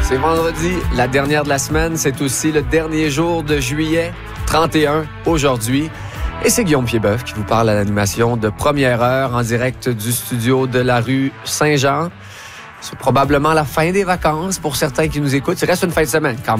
C'est vendredi, la dernière de la semaine. C'est aussi le dernier jour de juillet, 31 aujourd'hui. Et c'est Guillaume Piedboeuf qui vous parle à l'animation de Première Heure en direct du studio de la rue Saint-Jean. C'est probablement la fin des vacances pour certains qui nous écoutent. Il reste une fin de semaine quand même.